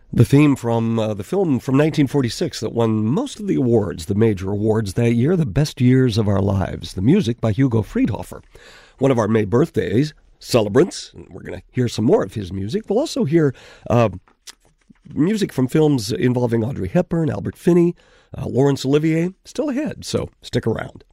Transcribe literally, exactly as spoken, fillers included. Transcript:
The theme from uh, the film from nineteen forty-six that won most of the awards, the major awards that year, The Best Years of Our Lives. The music by Hugo Friedhofer. One of our May birthdays celebrants. We're going to hear some more of his music. We'll also hear uh, music from films involving Audrey Hepburn, Albert Finney, uh, Laurence Olivier. Still ahead, so stick around.